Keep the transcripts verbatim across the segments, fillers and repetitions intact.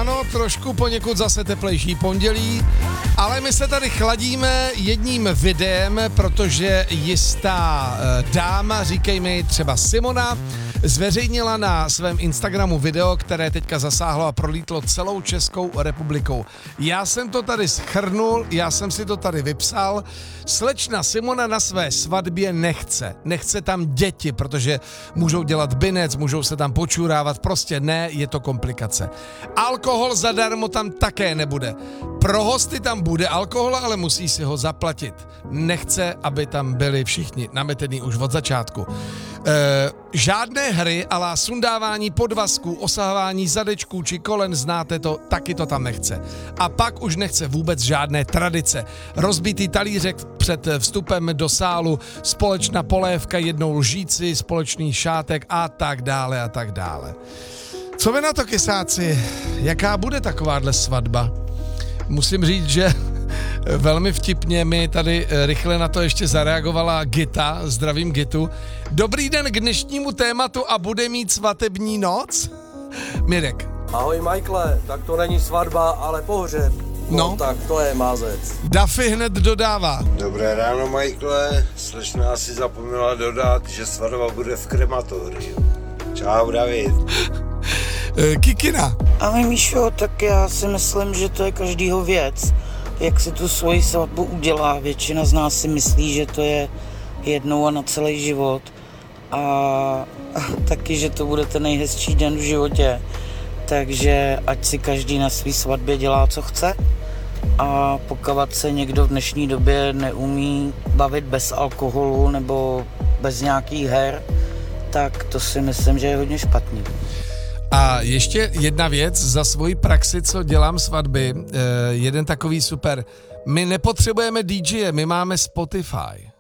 ano, trošku poněkud zase teplejší pondělí, ale my se tady chladíme jedním videem, protože jistá e, dáma, říkejme ji třeba Simona, zveřejnila na svém Instagramu video, které teďka zasáhlo a prolítlo celou Českou republikou. Já jsem to tady shrnul, já jsem si to tady vypsal. Slečna Simona na své svatbě nechce. Nechce tam děti, protože můžou dělat binec, můžou se tam počurávat, prostě ne, je to komplikace. Alkohol zadarmo tam také nebude. Pro hosty tam bude alkohol, ale musí si ho zaplatit. Nechce, aby tam byli všichni nametení už od začátku. E, žádné hry ala sundávání podvazků, osahování zadečků či kolen, znáte to, taky to tam nechce. A pak už nechce vůbec žádné tradice. Rozbitý talířek před vstupem do sálu, společná polévka, jednou lžíci, společný šátek a tak dále a tak dále. Co vy na to, kysáci? Jaká bude takováhle svatba? Musím říct, že velmi vtipně mi tady rychle na to ještě zareagovala Gita, zdravím Gitu. Dobrý den k dnešnímu tématu a bude mít svatební noc? Mirek. Ahoj Michaele, tak to není svatba, ale pohřeb. No, no tak to je mázec. Daffy hned dodává. Dobré ráno Michaele, slečna si zapomněla dodat, že svatba bude v krematoriu. Čau David. Kikina. Ahoj Míšo, tak já si myslím, že to je každýho věc, jak si tu svoji svatbu udělá. Většina z nás si myslí, že to je jednou a na celý život a, a taky, že to bude ten nejhezčí den v životě. Takže ať si každý na svý svatbě dělá, co chce, a pokud se někdo v dnešní době neumí bavit bez alkoholu nebo bez nějakých her, tak to si myslím, že je hodně špatný. A ještě jedna věc za svoji praxi, co dělám svatby, eh, jeden takový super. My nepotřebujeme dý džeje, my máme Spotify.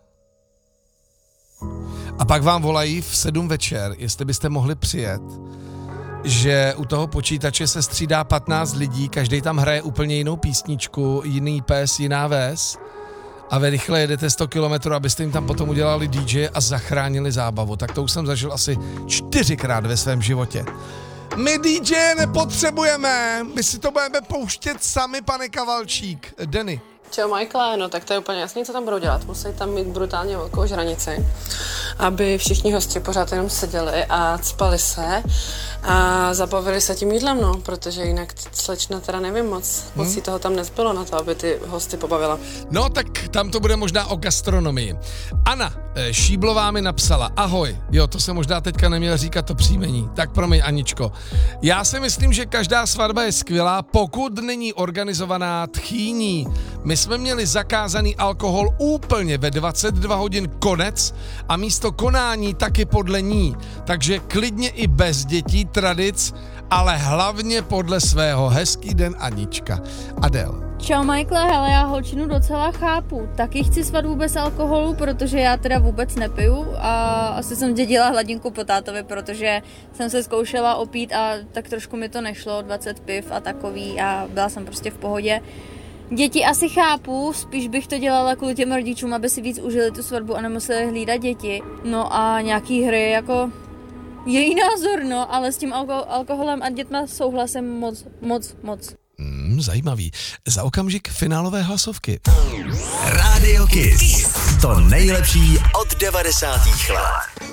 A pak vám volají v sedm večer, jestli byste mohli přijet, že u toho počítače se střídá patnáct lidí, každý tam hraje úplně jinou písničku, jiný pes, jiná ves a vy rychle jedete sto kilometrů, abyste jim tam potom udělali dý džeje a zachránili zábavu. Tak to už jsem zažil asi čtyřikrát ve svém životě. My dý džeje nepotřebujeme, my si to budeme pouštět sami, pane Kavalčík. Denny. Čau Michaele, no tak to je úplně jasný, co tam budou dělat. Musí tam mít brutálně velkou žranici, aby všichni hosti pořád jenom seděli a cpali se a zabavili se tím jídlem, no, protože jinak slečna teda nevím moc, moc hmm. si toho tam nezbylo na to, aby ty hosty pobavila. No tak tam to bude možná o gastronomii. Anna Šíblová mi napsala, ahoj, jo, to se možná teďka neměl říkat to příjmení, tak promiň Aničko. Já si myslím, že každá svatba je skvělá, pokud není organizovaná tchýní. My jsme měli zakázaný alkohol úplně ve dvacet dva hodin konec a místo konání taky podle ní. Takže klidně i bez dětí, tradic, ale hlavně podle svého. Hezký den, Anička. Adel. Čau Michaele, hele, já holčinu docela chápu. Taky chci svatbu bez alkoholu, protože já teda vůbec nepiju a asi jsem dědila hladinku po tátovi, protože jsem se zkoušela opít a tak trošku mi to nešlo, dvacet piv a takový a byla jsem prostě v pohodě. Děti asi chápu, spíš bych to dělala kvůli těm rodičům, aby si víc užili tu svatbu a nemuseli hlídat děti. No a nějaký hry jako její názor, no, ale s tím alko- alkoholem a dětma souhlasem moc, moc, moc. Hmm, zajímavý. Za okamžik finálové hlasovky. Radio Kiss. To nejlepší od devadesátých let.